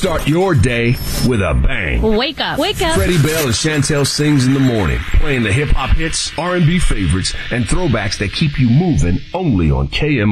Start your day with a bang. Wake up. Wake up. Freddie Bell and Chantel sings in the morning, playing the hip-hop hits, R&B favorites, and throwbacks that keep you moving only on KMO.